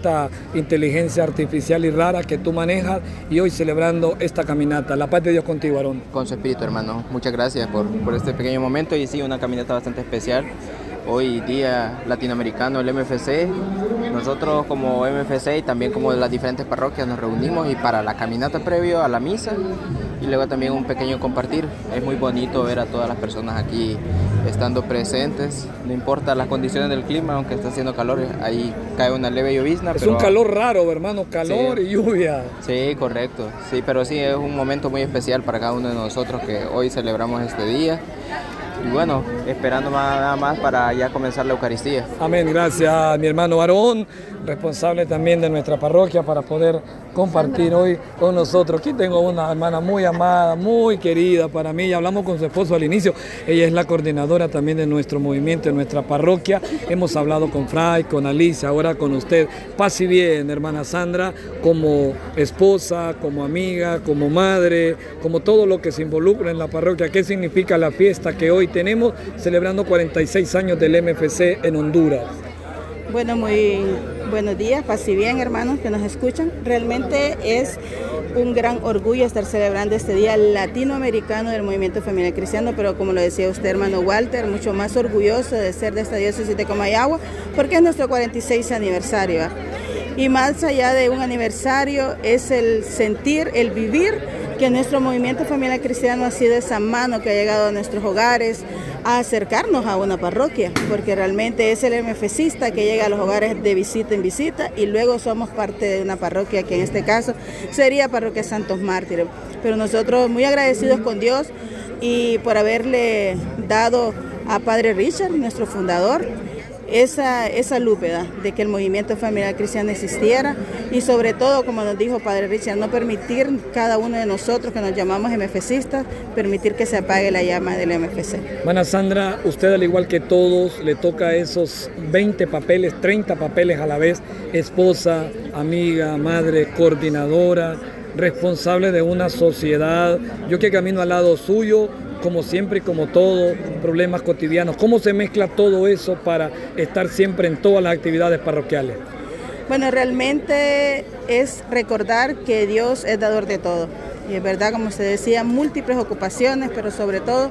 esta inteligencia artificial y rara que tú manejas y hoy celebrando esta caminata. La paz de Dios contigo, Aarón. Con su espíritu, hermano. Muchas gracias por este pequeño momento y sí, una caminata bastante especial. Hoy día latinoamericano, el MFC, nosotros como MFC y también como las diferentes parroquias nos reunimos y para la caminata previo a la misa y luego también un pequeño compartir. Es muy bonito ver a todas las personas aquí estando presentes, no importa las condiciones del clima, aunque está haciendo calor, ahí cae una leve llovizna. Es un calor raro, hermano, calor y lluvia. Sí, correcto, sí, pero sí, es un momento muy especial para cada uno de nosotros que hoy celebramos este día. Y bueno, esperando nada más para ya comenzar la Eucaristía. Amén, gracias a mi hermano Aarón, responsable también de nuestra parroquia, para poder compartir hoy con nosotros. Aquí tengo una hermana muy amada, muy querida para mí, ya hablamos con su esposo al inicio, ella es la coordinadora también de nuestro movimiento, de nuestra parroquia. Hemos hablado con Fray, con Alicia, ahora con usted. Paz y bien, hermana Sandra, como esposa, como amiga, como madre, como todo lo que se involucra en la parroquia. ¿Qué significa la fiesta que hoy tenemos celebrando 46 años del MFC en Honduras? Bueno, muy buenos días, paz y bien, hermanos que nos escuchan. Realmente es un gran orgullo estar celebrando este día latinoamericano del movimiento familiar cristiano, pero como lo decía usted, hermano Walter, mucho más orgulloso de ser de esta diócesis de Comayagua, porque es nuestro 46 aniversario, ¿verdad? Y más allá de un aniversario es el sentir, el vivir que nuestro movimiento familiar cristiano ha sido esa mano que ha llegado a nuestros hogares a acercarnos a una parroquia, porque realmente es el MFCista que llega a los hogares de visita en visita y luego somos parte de una parroquia que en este caso sería Parroquia Santos Mártires. Pero nosotros muy agradecidos con Dios y por haberle dado a Padre Richard, nuestro fundador, esa lúpeda de que el movimiento familiar cristiano existiera y sobre todo, como nos dijo Padre Richard, no permitir cada uno de nosotros que nos llamamos MFCistas, permitir que se apague la llama del MFC. Hermana Sandra, usted al igual que todos le toca esos 20 papeles, 30 papeles a la vez, esposa, amiga, madre, coordinadora, responsable de una sociedad. Yo que camino al lado suyo, como siempre y como todo, problemas cotidianos. ¿Cómo se mezcla todo eso para estar siempre en todas las actividades parroquiales? Bueno, realmente es recordar que Dios es dador de todo. Y es verdad, como se decía, múltiples ocupaciones, pero sobre todo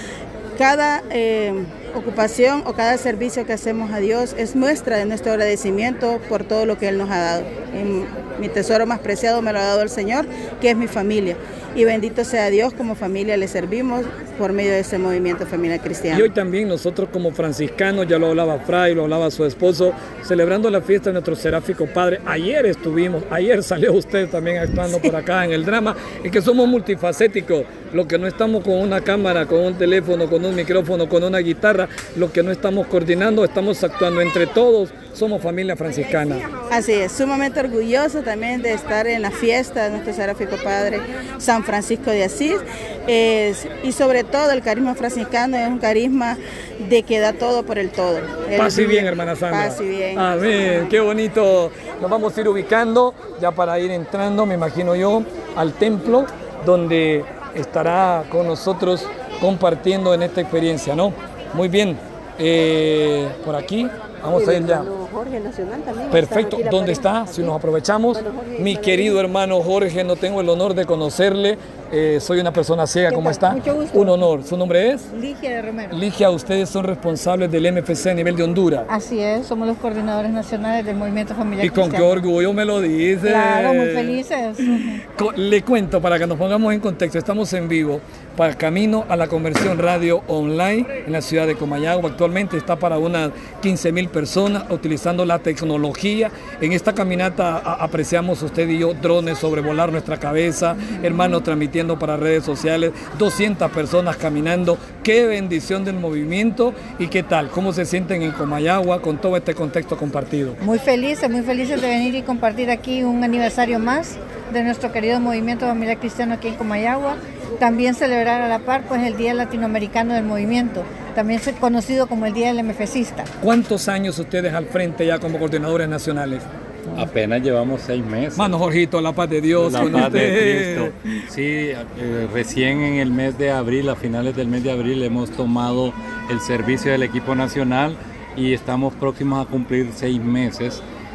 cada ocupación o cada servicio que hacemos a Dios es muestra de nuestro agradecimiento por todo lo que Él nos ha dado. Y mi tesoro más preciado me lo ha dado el Señor, que es mi familia. Y bendito sea Dios, como familia le servimos por medio de ese movimiento familiar cristiano. Y hoy también nosotros como franciscanos, ya lo hablaba Fray, lo hablaba su esposo, celebrando la fiesta de nuestro seráfico Padre. Ayer salió usted también actuando por acá en el drama, y que somos multifacéticos, lo que no estamos con una cámara, con un teléfono, con un micrófono, con una guitarra, lo que no estamos coordinando, estamos actuando entre todos, somos familia franciscana. Así es, sumamente orgulloso también de estar en la fiesta de nuestro seráfico Padre San Francisco de Asís, y sobre todo el carisma franciscano es un carisma de que da todo por el todo. Paz y bien, hermana Sandra. Paz y bien. Amén, qué bonito. Nos vamos a ir ubicando ya para ir entrando, me imagino yo, al templo donde estará con nosotros compartiendo en esta experiencia, ¿no? Muy bien, por aquí vamos a ir ya. Jorge Nacional también. Perfecto, ¿dónde está? Si nos aprovechamos. Mi querido hermano Jorge, no tengo el honor de conocerle. Soy una persona ciega, ¿cómo está? Mucho gusto. Un honor. ¿Su nombre es? Ligia de Romero. Ligia, ustedes son responsables del MFC a nivel de Honduras. Así es, somos los coordinadores nacionales del Movimiento Familiar Y con Cristiano. qué orgullo me lo dice. Claro, muy felices. Le cuento para que nos pongamos en contexto. Estamos en vivo para camino a la conversión radio online en la ciudad de Comayagua. Actualmente está para unas 15,000 personas utilizando la tecnología. En esta caminata apreciamos usted y yo drones sobrevolar nuestra cabeza, hermanos transmitiendo para redes sociales, 200 personas caminando. Qué bendición del movimiento. ¿Y qué tal? ¿Cómo se sienten en Comayagua con todo este contexto compartido? Muy felices de venir y compartir aquí un aniversario más de nuestro querido Movimiento Familiar Cristiano aquí en Comayagua. También celebrar a la par pues el Día Latinoamericano del Movimiento, también conocido como el Día del MFCista. ¿Cuántos años ustedes al frente ya como coordinadores nacionales? Apenas llevamos 6 meses. Mano Jorgito, la paz de Dios. La con paz usted. de Cristo. Sí, recién en el mes de abril, a finales del mes de abril, hemos tomado el servicio del equipo nacional y estamos próximos a cumplir 6 meses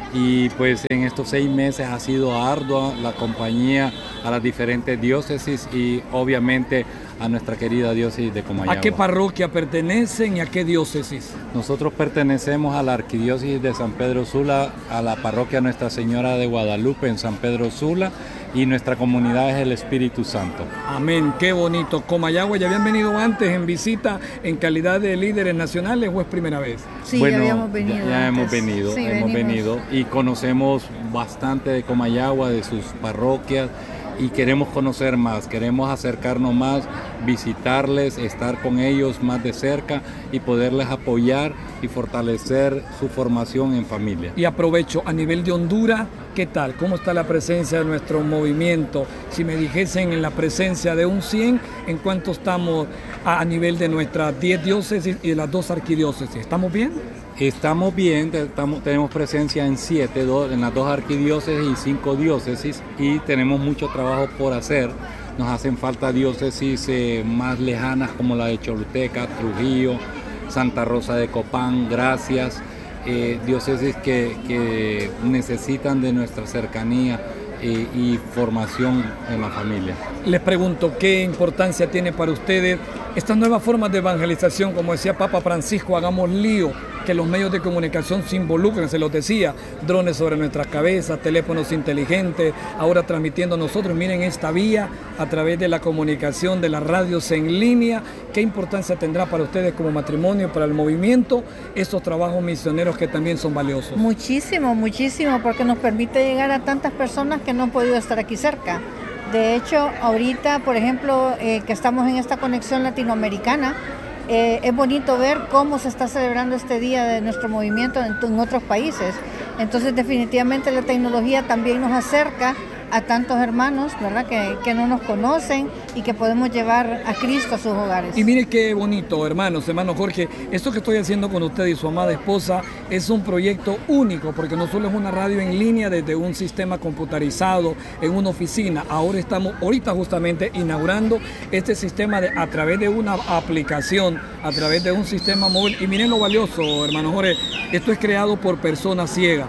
y pues en estos 6 meses ha sido ardua la compañía a las diferentes diócesis y obviamente a nuestra querida diócesis de Comayagua. ¿A qué parroquia pertenecen y a qué diócesis? Nosotros pertenecemos a la arquidiócesis de San Pedro Sula, a la parroquia Nuestra Señora de Guadalupe en San Pedro Sula, y nuestra comunidad es el Espíritu Santo. Amén, qué bonito. Comayagua, ¿ya habían venido antes en visita en calidad de líderes nacionales o es primera vez? Sí, bueno, ya habíamos venido. Ya hemos antes. venido, Sí, hemos venido y conocemos bastante de Comayagua, de sus parroquias, y queremos conocer más, queremos acercarnos más, visitarles, estar con ellos más de cerca y poderles apoyar y fortalecer su formación en familia. Y aprovecho, a nivel de Honduras, ¿qué tal? ¿Cómo está la presencia de nuestro movimiento? Si me dijesen en la presencia de un 100, ¿en cuánto estamos a nivel de nuestras 10 diócesis y de las 2 arquidiócesis? ¿Estamos bien? Estamos bien, tenemos presencia en 7, en las 2 arquidiócesis y 5 diócesis, y tenemos mucho trabajo por hacer. Nos hacen falta diócesis más lejanas como la de Choluteca, Trujillo, Santa Rosa de Copán, Gracias, diócesis que necesitan de nuestra cercanía y formación en la familia. Les pregunto, ¿qué importancia tiene para ustedes estas nuevas formas de evangelización? Como decía Papa Francisco, hagamos lío, que los medios de comunicación se involucren, se los decía, drones sobre nuestras cabezas, teléfonos inteligentes, ahora transmitiendo nosotros, miren esta vía a través de la comunicación, de las radios en línea. ¿Qué importancia tendrá para ustedes como matrimonio, para el movimiento, estos trabajos misioneros que también son valiosos? Muchísimo, muchísimo, porque nos permite llegar a tantas personas que no han podido estar aquí cerca. De hecho, ahorita, por ejemplo, que estamos en esta conexión latinoamericana, es bonito ver cómo se está celebrando este día de nuestro movimiento en otros países. Entonces, definitivamente la tecnología también nos acerca a tantos hermanos, ¿verdad? Que no nos conocen y que podemos llevar a Cristo a sus hogares. Y mire qué bonito, hermano Jorge, esto que estoy haciendo con usted y su amada esposa es un proyecto único, porque no solo es una radio en línea desde un sistema computarizado en una oficina, ahorita justamente inaugurando este sistema a través de una aplicación, a través de un sistema móvil. Y miren lo valioso, hermano Jorge, esto es creado por personas ciegas,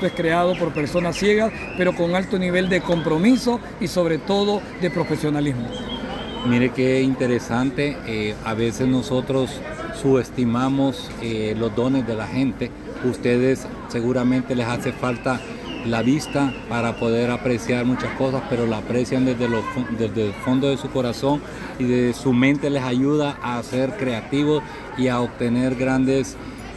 pero con alto nivel de compromiso y sobre todo de profesionalismo. Mire qué interesante, a veces nosotros subestimamos los dones de la gente. Ustedes seguramente les hace falta la vista para poder apreciar muchas cosas, pero la aprecian desde el fondo de su corazón, y de su mente les ayuda a ser creativos y a obtener grandes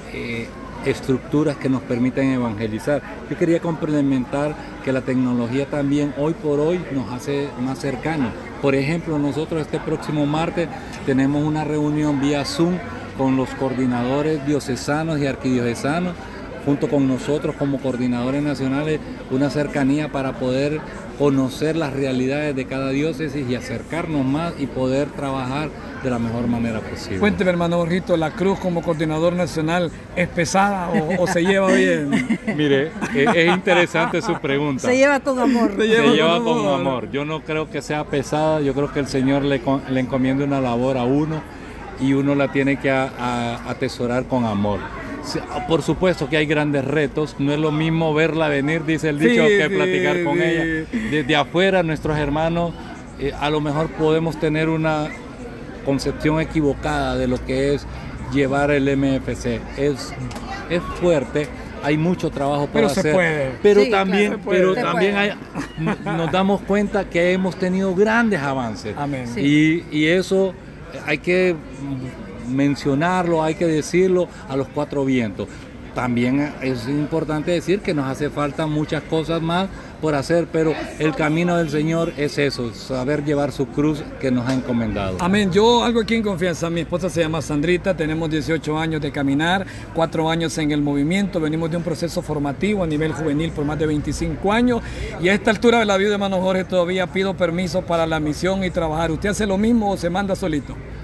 estructuras que nos permiten evangelizar. Yo quería complementar que la tecnología también hoy por hoy nos hace más cercanos. Por ejemplo, nosotros este próximo martes tenemos una reunión vía Zoom con los coordinadores diocesanos y arquidiocesanos, junto con nosotros como coordinadores nacionales, una cercanía para poder conocer las realidades de cada diócesis y acercarnos más y poder trabajar de la mejor manera posible. Cuénteme, hermano Jorgito, ¿la cruz como coordinador nacional es pesada o se lleva bien? Mire, es interesante su pregunta. Se lleva con amor. Se lleva con amor. Yo no creo que sea pesada, yo creo que el Señor le encomienda una labor a uno y uno la tiene que atesorar con amor. Por supuesto que hay grandes retos, no es lo mismo verla venir, dice el dicho, que platicar con ella. Desde afuera, nuestros hermanos, a lo mejor podemos tener una concepción equivocada de lo que es llevar el MFC. Es fuerte, hay mucho trabajo por hacer. Se puede. Pero sí, también, claro, también nos damos cuenta que hemos tenido grandes avances. Amén. Sí. Y eso hay que mencionarlo, hay que decirlo a los 4 vientos. También es importante decir que nos hace falta muchas cosas más por hacer, pero el camino del Señor es eso, saber llevar su cruz que nos ha encomendado. Amén. Yo algo aquí en confianza, mi esposa se llama Sandrita, tenemos 18 años de caminar, 4 años en el movimiento, venimos de un proceso formativo a nivel juvenil por más de 25 años, y a esta altura de la vida, hermano Jorge, todavía pido permiso para la misión y trabajar. ¿Usted hace lo mismo o se manda solito?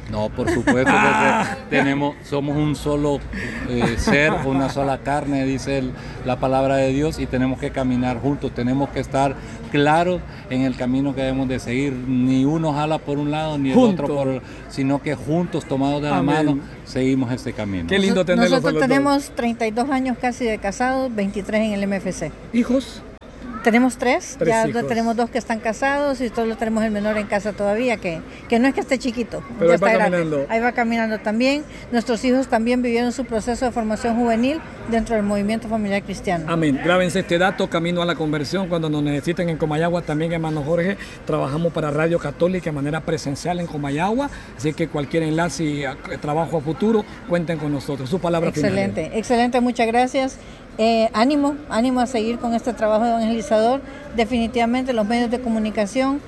No, por supuesto, porque somos un solo ser, una sola carne, dice la palabra de Dios, y tenemos que caminar juntos, tenemos que estar claros en el camino que debemos de seguir. Ni uno jala por un lado, ni el otro por el, sino que juntos, tomados de la mano, seguimos este camino. Qué lindo tenerlos. Nosotros tenemos 32 años casi de casados, 23 en el MFC. ¿Hijos? Tenemos tres ya hijos. tenemos 2 que están casados y todos tenemos el menor en casa todavía, que no es que esté chiquito, pero ya está está caminando. grande. Ahí va caminando también. Nuestros hijos también vivieron su proceso de formación juvenil dentro del movimiento familiar cristiano. Amén. Grábense este dato, camino a la conversión. Cuando nos necesiten en Comayagua, también, hermano Jorge, trabajamos para Radio Católica de manera presencial en Comayagua, así que cualquier enlace y trabajo a futuro, cuenten con nosotros. Su palabra final. Excelente, muchas gracias. Ánimo a seguir con este trabajo evangelizador. Definitivamente los medios de comunicación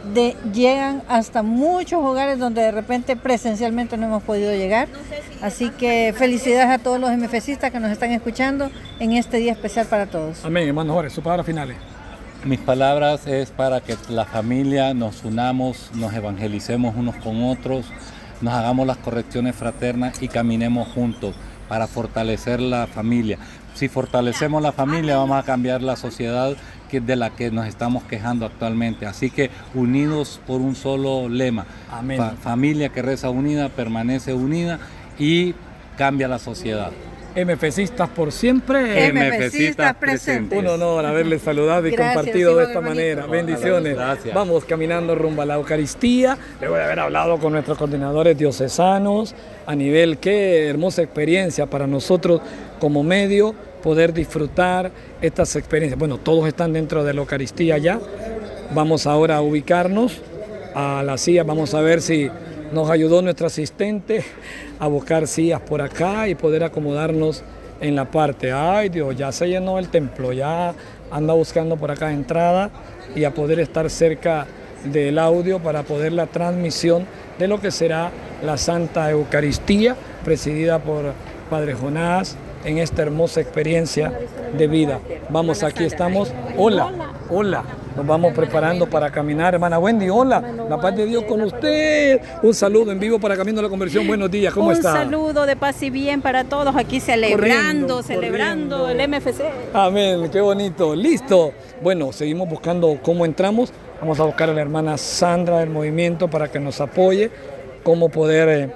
llegan hasta muchos hogares donde de repente presencialmente no hemos podido llegar. Así que felicidades a todos los MFCistas que nos están escuchando en este día especial para todos. Amén, hermano Jorge, sus palabras finales. Mis palabras es para que la familia nos unamos, nos evangelicemos unos con otros, nos hagamos las correcciones fraternas y caminemos juntos para fortalecer la familia. Si fortalecemos la familia, vamos a cambiar la sociedad de la que nos estamos quejando actualmente. Así que unidos por un solo lema. Amén. Familia que reza unida, permanece unida y cambia la sociedad. MFCistas por siempre. MFCistas presentes. Un honor haberles saludado y compartido de esta manera. Bendiciones. Gracias. Vamos caminando rumbo a la Eucaristía, luego de haber hablado con nuestros coordinadores diocesanos a nivel, qué hermosa experiencia para nosotros como medio poder disfrutar estas experiencias. Bueno, todos están dentro de la Eucaristía ya. Vamos ahora a ubicarnos a la silla, vamos a ver si nos ayudó nuestro asistente a buscar sillas por acá y poder acomodarnos en la parte. Ay Dios, ya se llenó el templo, ya anda buscando por acá entrada y a poder estar cerca del audio para poder la transmisión de lo que será la Santa Eucaristía, presidida por Padre Jonás, en esta hermosa experiencia de vida. Vamos, aquí estamos. Hola, hola. Nos vamos preparando para caminar. Hermana Wendy, hola. La paz de Dios con usted. Un saludo en vivo para Camino a la Conversión. Buenos días, ¿cómo está? Un saludo de paz y bien para todos aquí celebrando Corriendo. el MFC. Amén, qué bonito. Listo. Bueno, seguimos buscando cómo entramos. Vamos a buscar a la hermana Sandra del movimiento para que nos apoye, cómo poder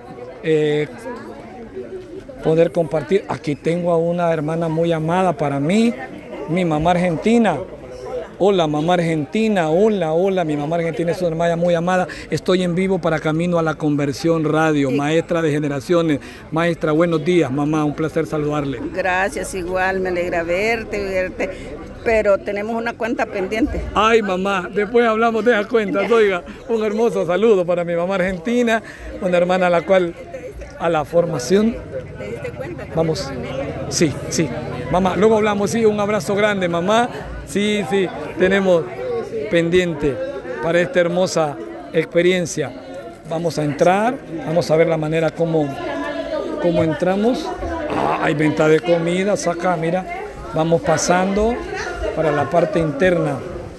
compartir. Aquí tengo a una hermana muy amada para mí, mi mamá argentina. Hola, mamá argentina, hola, mi mamá argentina es una hermana muy amada. Estoy en vivo para Camino a la Conversión Radio, maestra de generaciones. Maestra, buenos días, mamá, un placer saludarle. Gracias, igual, me alegra verte, pero tenemos una cuenta pendiente. Ay, mamá, después hablamos de esas cuentas. Oiga, un hermoso saludo para mi mamá argentina, una hermana a la cual, a la formación. ¿Te diste cuenta? Vamos, sí, mamá, luego hablamos, sí, un abrazo grande, mamá, sí, tenemos pendiente para esta hermosa experiencia. Vamos a entrar, vamos a ver la manera como entramos. Hay venta de comidas acá, mira, vamos pasando para la parte interna.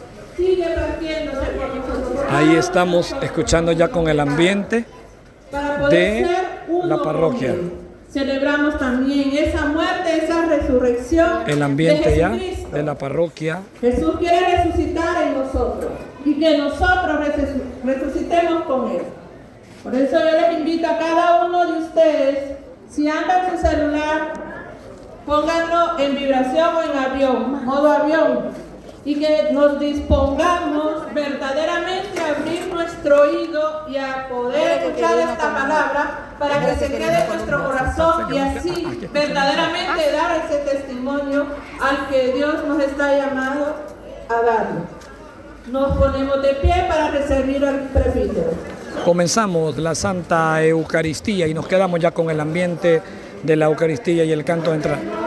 Ahí estamos escuchando ya con el ambiente de la parroquia. Celebramos también esa muerte, esa resurrección. El ambiente de ya Jesucristo. de la parroquia. Jesús quiere resucitar en nosotros y que nosotros resucitemos con Él. Por eso yo les invito a cada uno de ustedes, si anda en su celular, pónganlo en vibración o en avión, modo avión, y que nos dispongamos verdaderamente a abrir nuestro oído y a poder escuchar esta palabra para que se quede en nuestro corazón y así verdaderamente dar ese testimonio al que Dios nos está llamado a darlo. Nos ponemos de pie para recibir al presbítero. Comenzamos la Santa Eucaristía y nos quedamos ya con el ambiente de la Eucaristía y el canto de entrada.